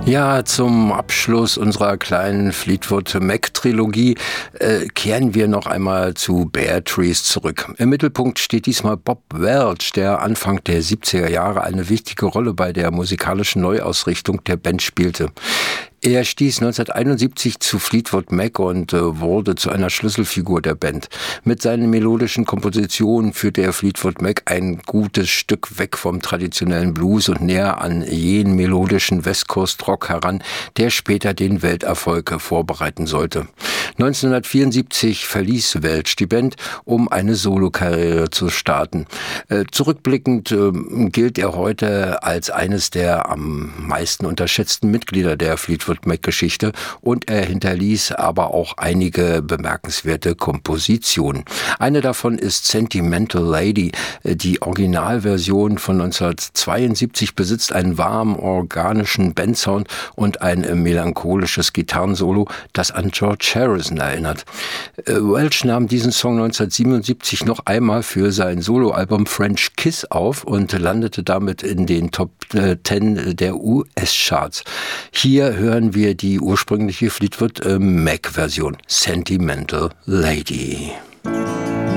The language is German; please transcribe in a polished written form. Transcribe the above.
Ja, zum Abschluss unserer kleinen Fleetwood Mac-Trilogie kehren wir noch einmal zu Bear Trees zurück. Im Mittelpunkt steht diesmal Bob Welch, der Anfang der 70er Jahre eine wichtige Rolle bei der musikalischen Neuausrichtung der Band spielte. Er stieß 1971 zu Fleetwood Mac und wurde zu einer Schlüsselfigur der Band. Mit seinen melodischen Kompositionen führte er Fleetwood Mac ein gutes Stück weg vom traditionellen Blues und näher an jenen melodischen West Coast Rock heran, der später den Welterfolg vorbereiten sollte. 1974 verließ Welch die Band, um eine Solokarriere zu starten. Zurückblickend gilt er heute als eines der am meisten unterschätzten Mitglieder der Fleetwood Mac-Geschichte und er hinterließ aber auch einige bemerkenswerte Kompositionen. Eine davon ist Sentimental Lady. Die Originalversion von 1972 besitzt einen warmen, organischen Bandsound und ein melancholisches Gitarrensolo, das an George Harrison erinnert. Welch nahm diesen Song 1977 noch einmal für sein Soloalbum French Kiss auf und landete damit in den Top 10 der US-Charts. Hier hören wir die ursprüngliche Fleetwood Mac-Version Sentimental Lady.